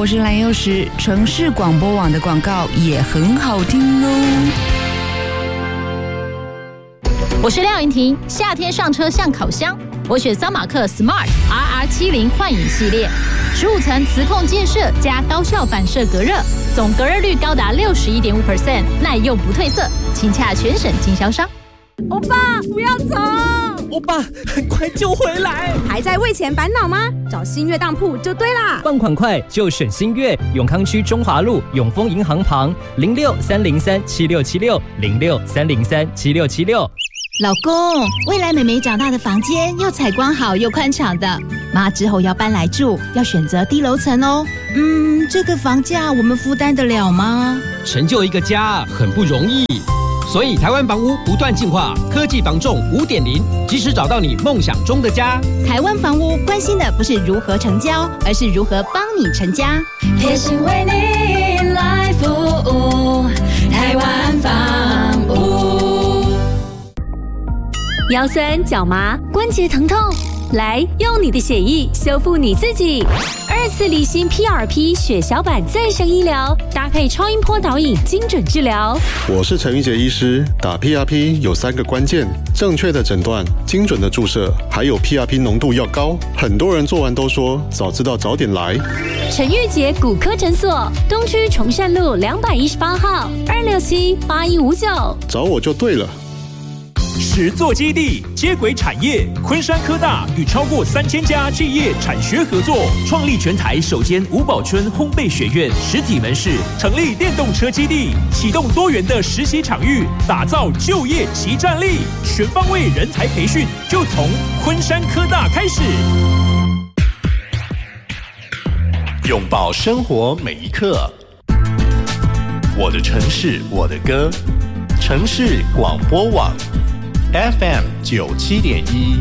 是蓝幼时，城市广播网的广告也很好听哦。 我是廖云婷，夏天上车像烤箱，我选桑马克 Smart RR70幻影系列，15层磁控建设加高效反射隔热，总隔热率高达61.5%，耐用不褪色，亲洽全省经销商。 欧巴，不要走！ 欧巴，很快就回来。 还在为钱烦恼吗？找新月当铺就对啦。 放款快就选新月，永康区中华路永丰银行旁，0630376676，0630376676。 老公，未来妹妹长大的房间要采光好又宽敞的，妈之后要搬来住，要选择低楼层哦。这个房价我们负担得了吗？ 成就一个家很不容易，所以台湾房屋不断进化，科技房仲5.0，及时找到你梦想中的家。 台湾房屋关心的不是如何成交，而是如何帮你成家。 贴心为你来服务，台湾房屋。 腰酸、脚麻、关节疼痛，来用你的血液修复你自己。2次离心 PRP 血小板再生医疗，搭配超音波导引精准治疗。 我是陈玉杰医师，打 PRP 有3个关键：正确的诊断、精准的注射，还有 PRP 浓度要高。很多人做完都说早知道早点来。 陈玉杰骨科诊所，东区崇善路218号，2678159， 找我就对了。 实作基地接轨产业，昆山科大与超过3000家企业产学合作，创立全台首间五宝村烘焙学院实体门市，成立电动车基地，启动多元的实习场域，打造就业即战力，全方位人才培训就从昆山科大开始。 拥抱生活每一刻，我的城市，我的歌，城市广播网。FM 97.1